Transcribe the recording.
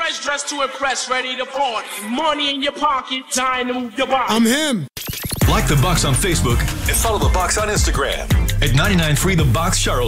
fresh, dressed to impress, ready to pawn. Money in your pocket, time to move your body. I'm him. Like The Box on Facebook and follow The Box on Instagram at 99.3 The Box Charlotte.